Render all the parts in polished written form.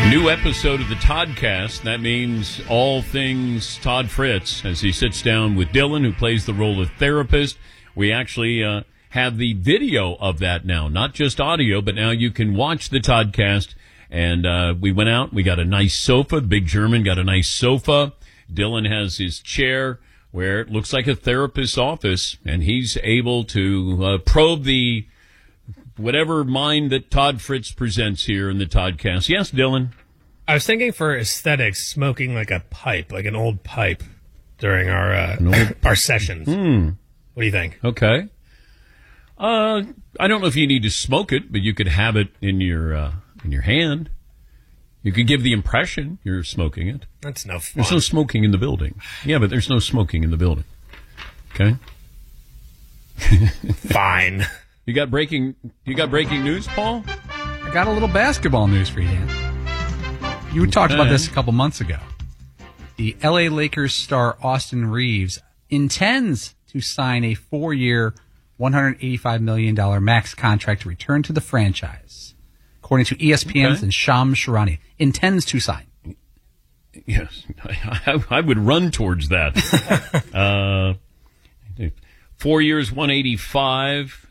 New episode of the Toddcast. That means all things Todd Fritz as he sits down with Dylan, who plays the role of therapist. We actually have the video of that now, not just audio, but now you can watch the Toddcast. And we went out, we got a nice sofa. The Big German got a nice sofa. Dylan has his chair where it looks like a therapist's office, and he's able to probe the whatever mind that Todd Fritz presents here in the Toddcast. Yes, Dylan? I was thinking for aesthetics, smoking like a pipe, like an old pipe, during our our sessions. What do you think? Okay. I don't know if you need to smoke it, but you could have it in your hand. You could give the impression you're smoking it. That's no fun. There's no smoking in the building. Yeah, but there's no smoking in the building. Okay. Fine. You got breaking news, Paul? I got a little basketball news for you, Dan. You talked about this a couple months ago. The L.A. Lakers star Austin Reeves intends to sign a 4-year, $185 million max contract to return to the franchise. According to ESPN's and Shams Charania, intends to sign. Yes, I would run towards that. 4 years, 185.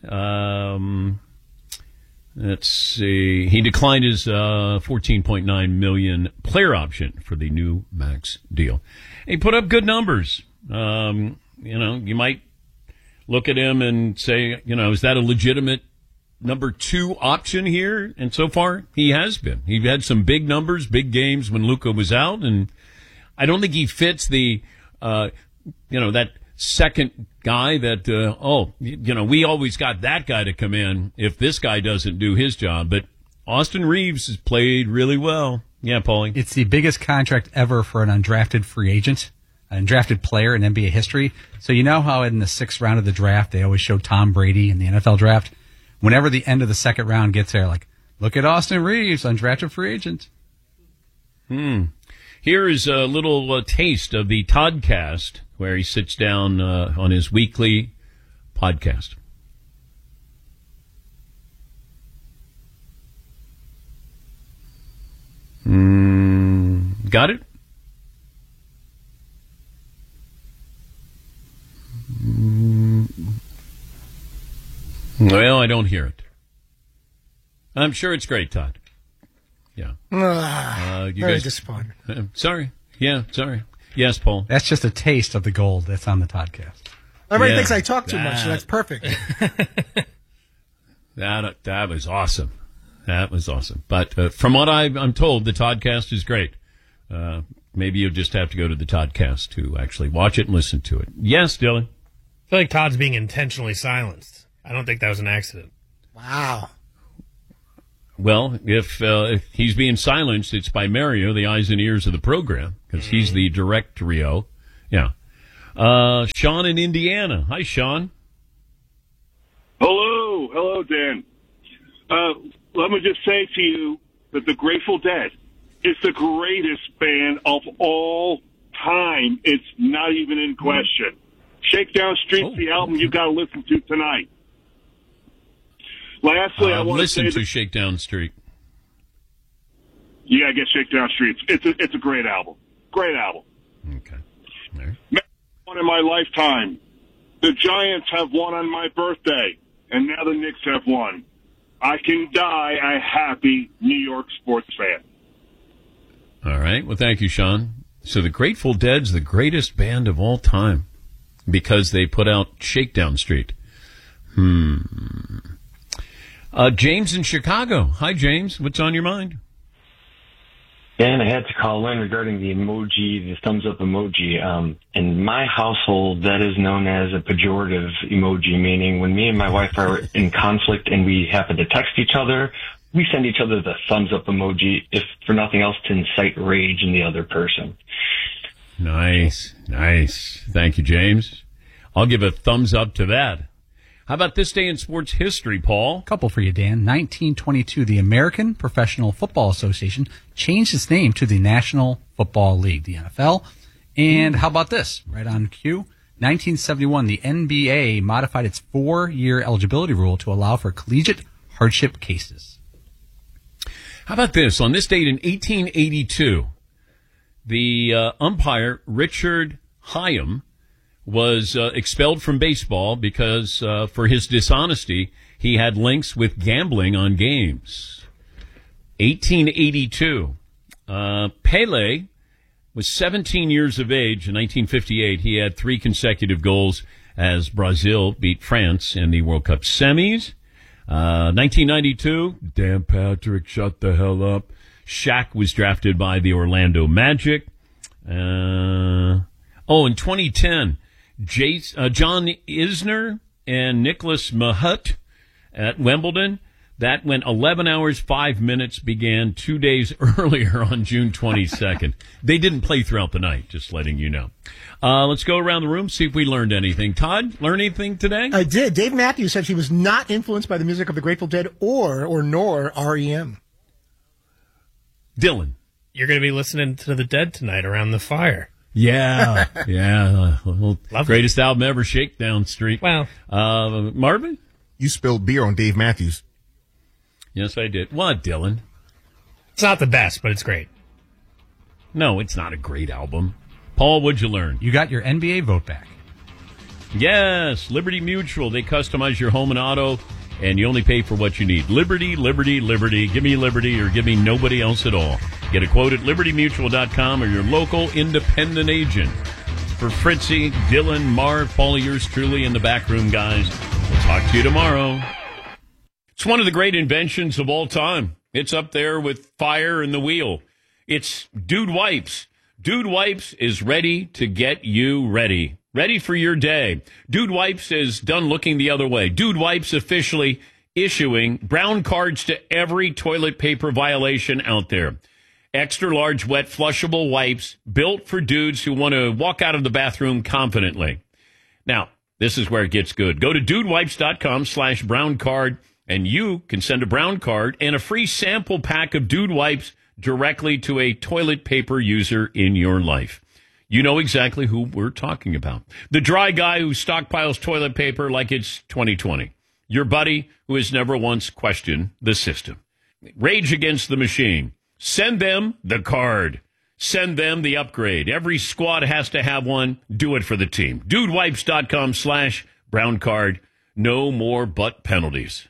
Let's see. He declined his $14.9 million player option for the new max deal. He put up good numbers. You might look at him and say, is that a legitimate number 2 option here? And so far, he has been. He had some big numbers, big games when Luka was out, and I don't think he fits the, that second guy that, we always got that guy to come in if this guy doesn't do his job. But Austin Reeves has played really well. Yeah, Paulie. It's the biggest contract ever for an undrafted free agent, an undrafted player in NBA history. So you know how in the 6th round of the draft, they always show Tom Brady in the NFL draft? Whenever the end of the 2nd round gets there, like, look at Austin Reeves, undrafted free agent. Here is a little taste of the Toddcast, where he sits down on his weekly podcast. Got it? Well, I don't hear it. I'm sure it's great, Todd. Yeah. Very disappointed. Sorry. Yeah, sorry. Yes, Paul. That's just a taste of the gold that's on the Toddcast. Everybody thinks I talk too much, so that's perfect. That was awesome. That was awesome. But from what I'm told, the Toddcast is great. Maybe you'll just have to go to the Toddcast to actually watch it and listen to it. Yes, Dylan? I feel like Todd's being intentionally silenced. I don't think that was an accident. Wow. Well, if he's being silenced, it's by Mario, the eyes and ears of the program, because he's the directorio. Yeah. Sean in Indiana. Hi, Sean. Hello, Dan. Let me just say to you that the Grateful Dead is the greatest band of all time. It's not even in question. Shakedown Street's the album you got to listen to tonight. Lastly, I want to say... Listen to Shakedown Street. You got to get Shakedown Street. It's a great album. Great album. Okay. There. One in my lifetime. The Giants have won on my birthday, and now the Knicks have won. I can die a happy New York sports fan. All right. Well, thank you, Sean. So the Grateful Dead's the greatest band of all time because they put out Shakedown Street. James in Chicago. Hi, James. What's on your mind? Dan, I had to call in regarding the emoji, the thumbs up emoji. In my household, that is known as a pejorative emoji, meaning when me and my wife are in conflict and we happen to text each other, we send each other the thumbs up emoji, if for nothing else, to incite rage in the other person. Nice. Thank you, James. I'll give a thumbs up to that. How about this day in sports history, Paul? Couple for you, Dan. 1922, the American Professional Football Association changed its name to the National Football League, the NFL. And how about this? Right on cue. 1971, the NBA modified its 4-year eligibility rule to allow for collegiate hardship cases. How about this? On this date in 1882, the umpire Richard Hyam was expelled from baseball because for his dishonesty, he had links with gambling on games. 1882. Pele was 17 years of age in 1958. He had 3 consecutive goals as Brazil beat France in the World Cup semis. 1992, Dan Patrick, shut the hell up. Shaq was drafted by the Orlando Magic. In 2010, John Isner and Nicholas Mahut at Wimbledon. That went 11 hours, 5 minutes, began 2 days earlier on June 22nd. They didn't play throughout the night, just letting you know. Let's go around the room, see if we learned anything. Todd, learn anything today? I did. Dave Matthews said he was not influenced by the music of the Grateful Dead nor REM. Dylan. You're going to be listening to the Dead tonight around the fire. Yeah. Greatest album ever, Shakedown Street. Well, Marvin? You spilled beer on Dave Matthews. Yes, I did. What, Dylan? It's not the best, but it's great. No, it's not a great album. Paul, what'd you learn? You got your NBA vote back. Yes, Liberty Mutual. They customize your home and auto, and you only pay for what you need. Liberty, Liberty, Liberty. Give me Liberty or give me nobody else at all. Get a quote at libertymutual.com or your local independent agent. For Fritzy, Dylan, Marv, Paul, yours truly, and the backroom guys. We'll talk to you tomorrow. It's one of the great inventions of all time. It's up there with fire and the wheel. It's Dude Wipes. Dude Wipes is ready to get you ready. Ready for your day. Dude Wipes is done looking the other way. Dude Wipes officially issuing brown cards to every toilet paper violation out there. Extra large, wet, flushable wipes built for dudes who want to walk out of the bathroom confidently. Now, this is where it gets good. Go to dudewipes.com/brown card. And you can send a brown card and a free sample pack of Dude Wipes directly to a toilet paper user in your life. You know exactly who we're talking about. The dry guy who stockpiles toilet paper like it's 2020. Your buddy who has never once questioned the system. Rage Against the Machine. Send them the card. Send them the upgrade. Every squad has to have one. Do it for the team. Dudewipes.com/brown card. No more butt penalties.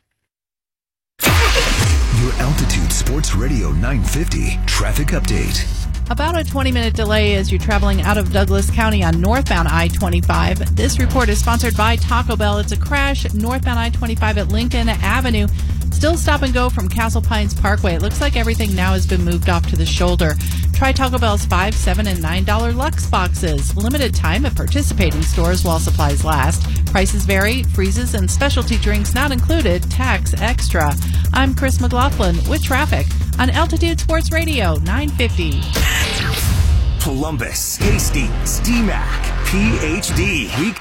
Your Altitude Sports Radio 950 traffic update. About a 20-minute delay as you're traveling out of Douglas County on northbound I-25. This report is sponsored by Taco Bell. It's a crash northbound I-25 at Lincoln Avenue. Still stop and go from Castle Pines Parkway. It looks like everything now has been moved off to the shoulder. Try Taco Bell's $5, $7, and $9 Lux boxes. Limited time at participating stores while supplies last. Prices vary. Freezes and specialty drinks not included. Tax extra. I'm Chris McLaughlin with traffic on Altitude Sports Radio 950. Columbus, Hastings, DMAC, PhD.